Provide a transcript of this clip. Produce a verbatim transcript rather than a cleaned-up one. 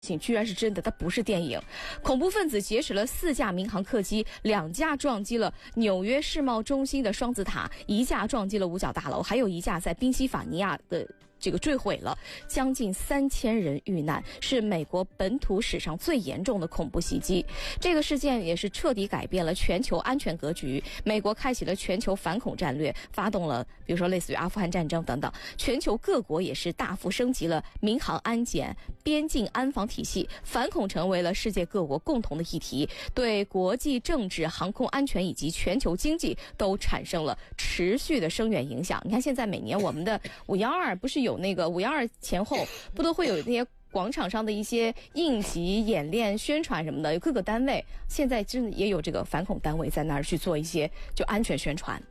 居然是真的，它不是电影。恐怖分子劫持了四架民航客机，两架撞击了纽约世贸中心的双子塔，一架撞击了五角大楼，还有一架在宾夕法尼亚的这个坠毁了，将近三千人遇难，是美国本土史上最严重的恐怖袭击。这个事件也是彻底改变了全球安全格局，美国开启了全球反恐战略，发动了比如说类似于阿富汗战争等等，全球各国也是大幅升级了民航安检、边境安防体系，反恐成为了世界各国共同的议题，对国际政治、航空安全以及全球经济都产生了持续的深远影响。你看现在每年我们的五幺二不是有那个五幺二前后不都会有那些广场上的一些应急演练宣传什么的，有各个单位现在真的也有这个反恐单位在那儿去做一些就安全宣传。